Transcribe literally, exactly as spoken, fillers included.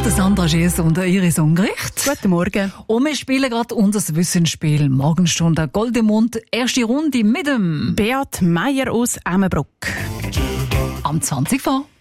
der Sandra Schiess und der Iris Ungericht. Guten Morgen. Und wir spielen gerade unser Wissensspiel. Morgenstunde Goldemund, erste Runde mit dem Beat Meier aus Emmenbruck. am zwanzig vor.